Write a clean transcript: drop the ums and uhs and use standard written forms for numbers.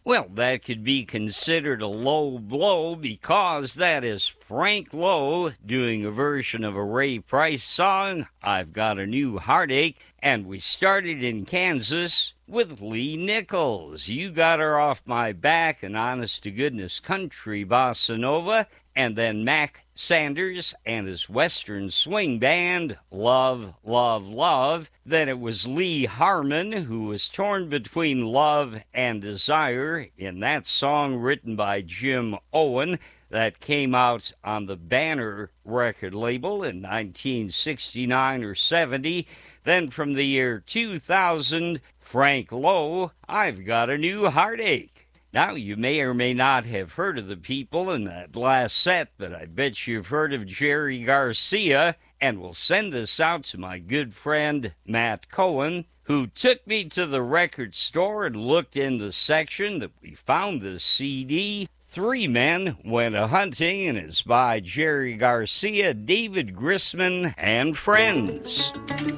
Well, that could be considered a low blow because that is Frank Lowe doing a version of a Ray Price song, I've Got a New Heartache, and we started in Kansas with Lee Nichols. You Got Her Off My Back, an honest-to-goodness country bossa nova, and then Mac Sanders and his Western Swing Band, Love, Love, Love. Then it was Lee Harmon, who was torn between love and desire in that song written by Jim Owen that came out on the Banner record label in 1969 or 70. Then from the year 2000, Frank Lowe, I've Got a New Heartache. Now, you may or may not have heard of the people in that last set, but I bet you've heard of Jerry Garcia, and we'll send this out to my good friend Matt Cohen, who took me to the record store and looked in the section that we found this CD. Three Men Went A-Hunting, and it's by Jerry Garcia, David Grisman, and friends.